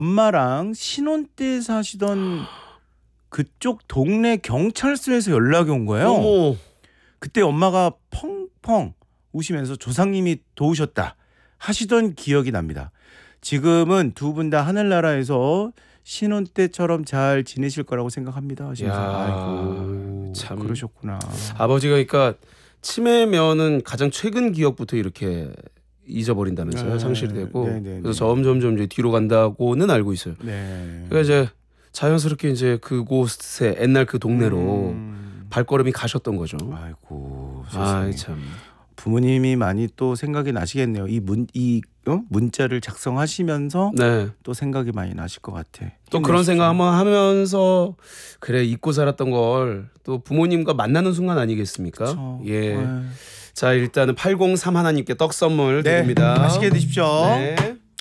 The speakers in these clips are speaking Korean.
엄마랑 신혼 때 사시던 그쪽 동네 경찰서에서 연락이 온 거예요. 어머. 그때 엄마가 펑펑 우시면서 조상님이 도우셨다 하시던 기억이 납니다. 지금은 두 분 다 하늘나라에서 신혼 때처럼 잘 지내실 거라고 생각합니다 하시면서. 아이고 참. 그러셨구나. 아버지가 그러니까 치매면은 가장 최근 기억부터 이렇게 잊어버린다면서요. 네. 상실이 되고. 네. 그래서 점점 이제 뒤로 간다고는 알고 있어요. 네. 그러니까 이제 자연스럽게 이제 그곳에 옛날 그 동네로 발걸음이 가셨던 거죠. 아이고 세상에. 아, 참. 부모님이 많이 또 생각이 나시겠네요. 문자를 작성하시면서 네. 또 생각이 많이 나실 것 같아. 또 그런 생각 한번 하면서 그래 잊고 살았던 걸 또 부모님과 만나는 순간 아니겠습니까? 그쵸. 예. 네. 자, 일단은 803 하나님께 떡 선물 네, 드립니다. 맛있게 드십시오. 네.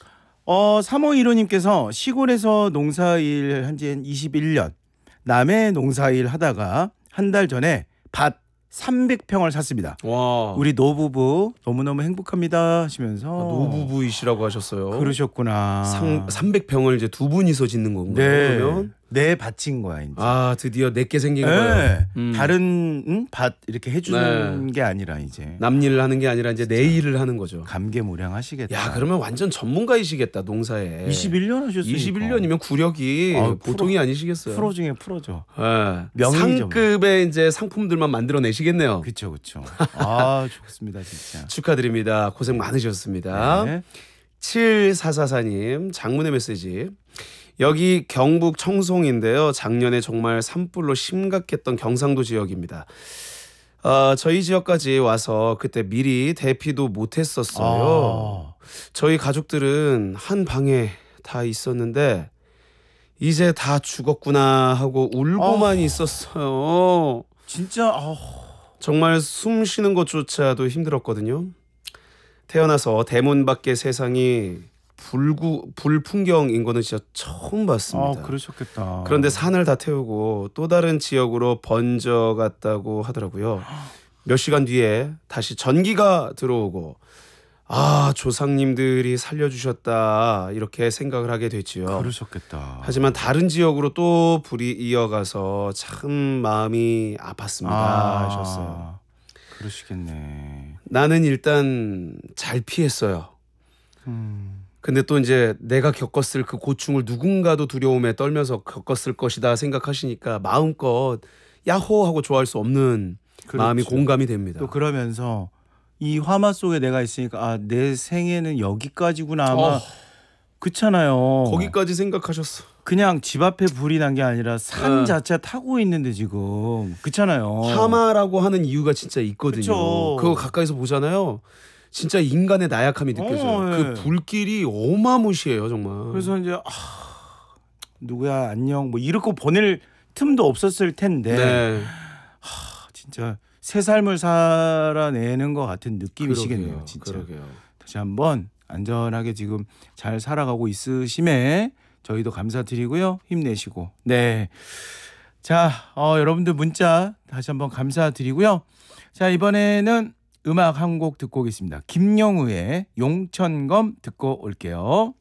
3515님께서 시골에서 농사일 한 지 21년 남해 농사일 하다가 한 달 전에 밭 300평을 샀습니다. 와. 우리 노부부 너무너무 행복합니다 하시면서. 노부부이시라고 하셨어요. 그러셨구나. 300평을 이제 두 분이서 짓는 건가요? 네. 그러면? 내 밭인 거야 이제. 아, 드디어 내게 생긴 네. 거예요. 다른 밭 이렇게 해주는 게 아니라 이제 남 일을 하는 게 아니라 이제 내 일을 하는 거죠. 감개무량하시겠다. 야, 그러면 완전 전문가이시겠다 농사에. 21년 하셨으니까. 21년이면 구력이 보통이 아니시겠어요. 프로 중에 프로죠. 네. 명의죠. 상급의 이제 상품들만 만들어내시겠네요. 그렇죠. 아 좋습니다 진짜. 축하드립니다. 고생 많으셨습니다. 네. 7444님 장문의 메시지. 여기 경북 청송인데요. 작년에 정말 산불로 심각했던 경상도 지역입니다. 저희 지역까지 와서 그때 미리 대피도 못했었어요. 저희 가족들은 한 방에 다 있었는데 이제 다 죽었구나 하고 울고만 있었어요. 진짜 정말 숨 쉬는 것조차도 힘들었거든요. 태어나서 대문 밖의 세상이 불풍경인 거는 진짜 처음 봤습니다. 그러셨겠다. 그런데 산을 다 태우고 또 다른 지역으로 번져갔다고 하더라고요. 몇 시간 뒤에 다시 전기가 들어오고 조상님들이 살려주셨다 이렇게 생각을 하게 됐지요. 그러셨겠다. 하지만 다른 지역으로 또 불이 이어가서 참 마음이 아팠습니다 하셨어요. 그러시겠네. 나는 일단 잘 피했어요. 근데 또 이제 내가 겪었을 그 고충을 누군가도 두려움에 떨면서 겪었을 것이다 생각하시니까 마음껏 야호 하고 좋아할 수 없는 마음이 공감이 됩니다. 또 그러면서 이 화마 속에 내가 있으니까 내 생애는 여기까지구나 아마 그렇잖아요. 거기까지 생각하셨어. 그냥 집 앞에 불이 난 게 아니라 산 자체 타고 있는데 지금 그렇잖아요. 화마라고 하는 이유가 진짜 있거든요. 그쵸. 그거 가까이서 보잖아요. 진짜 인간의 나약함이 느껴져요. 네. 그 불길이 어마무시해요 정말. 그래서 이제 누구야 안녕 뭐 이렇게 보낼 틈도 없었을 텐데 네. 진짜 새 삶을 살아내는 것 같은 느낌이시겠네요. 진짜. 그러게요. 다시 한번 안전하게 지금 잘 살아가고 있으심에 저희도 감사드리고요. 힘내시고. 네. 자, 여러분들 문자 다시 한번 감사드리고요. 자, 이번에는 음악 한 곡 듣고 오겠습니다. 김영우의 용천검 듣고 올게요.